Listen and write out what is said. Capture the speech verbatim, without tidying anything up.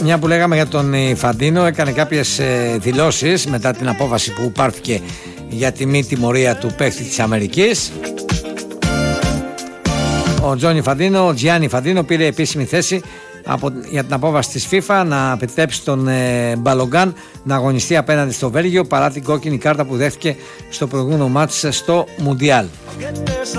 μια που λέγαμε για τον Ιφαντίνο, έκανε κάποιες ε, δηλώσεις μετά την απόφαση που πάρθηκε για τη μη τιμωρία του παίκτη της Αμερικής. Ο Τζόνι Φαντίνο, ο Τζιάννι Φαντίνο πήρε επίσημη θέση από, για την απόφαση της FIFA να επιτρέψει τον ε, Μπαλογκάν να αγωνιστεί απέναντι στο Βέλγιο παρά την κόκκινη κάρτα που δέχτηκε στο προηγούμενο μάτς στο Μουντιάλ.